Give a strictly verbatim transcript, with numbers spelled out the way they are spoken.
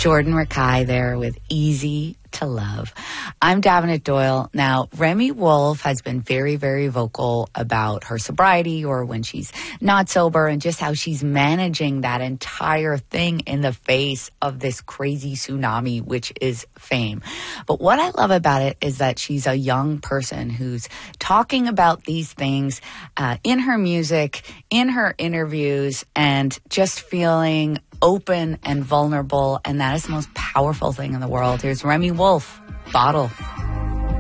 Jordan Rakai there with Easy to Love. I'm Davenant Doyle. Now, Remi Wolf has been very, very vocal about her sobriety or when she's not sober and just how she's managing that entire thing in the face of this crazy tsunami, which is fame. But what I love about it is that she's a young person who's talking about these things uh, in her music, in her interviews, and just feeling open and vulnerable, and that is the most powerful thing in the world. Here's Remi Wolf, Bottle.